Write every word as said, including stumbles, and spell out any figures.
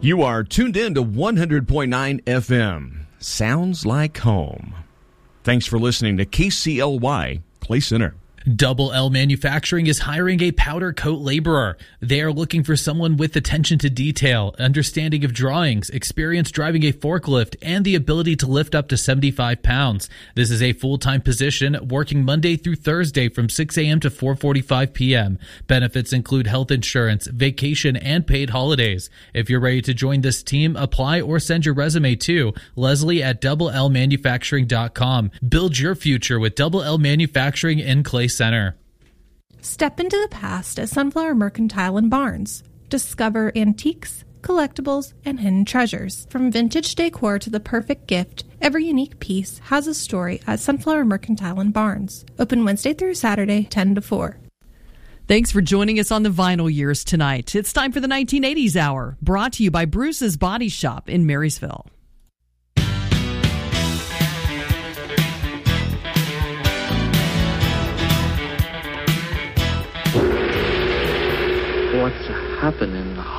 You are tuned in to one hundred point nine F M. Sounds like home. Thanks for listening to K C L Y Clay Center. Double L Manufacturing is hiring a powder coat laborer. They are looking for someone with attention to detail, understanding of drawings, experience driving a forklift, and the ability to lift up to seventy-five pounds. This is a full-time position working Monday through Thursday from six a.m. to four forty-five p.m. Benefits include health insurance, vacation, and paid holidays. If you're ready to join this team, apply or send your resume to Leslie at double L manufacturing dot com. Build your future with Double L Manufacturing in Clay Center. Step into the past at Sunflower Mercantile and Barnes. Discover antiques, collectibles, and hidden treasures. From vintage decor to the perfect gift, every unique piece has a story at Sunflower Mercantile and Barnes. Open Wednesday through Saturday, ten to four. Thanks for joining us on the Vinyl Years tonight. It's time for the nineteen eighties Hour, brought to you by Bruce's Body Shop in Marysville. What's happening?